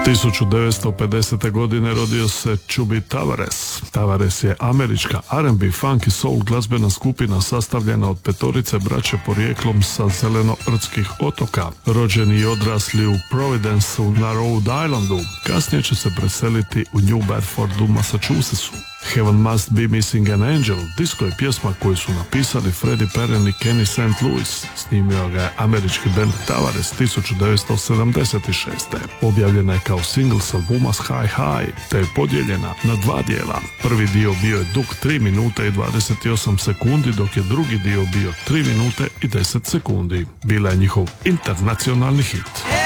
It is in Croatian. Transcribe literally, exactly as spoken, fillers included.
tisuću devetsto pedesete. godine rodio se Chubby Tavares. Tavares je američka R and B, funk i soul glazbena skupina sastavljena od petorice braće porijeklom sa zelenorodskih otoka. Rođeni i odrasli u Providenceu na Rhode Islandu, kasnije će se preseliti u New Bedfordu, Massachusettsu. Heaven Must Be Missing an Angel, disko je pjesma koju su napisali Freddie Perren i Kenny Saint Louis. Snimio ga je američki band Tavares tisuću devetsto sedamdeset šeste. Objavljena je kao single s albuma High High, te je podijeljena na dva dijela. Prvi dio bio je dug tri minute i dvadeset osam sekundi, dok je drugi dio bio tri minute i deset sekundi. Bila je njihov internacionalni hit.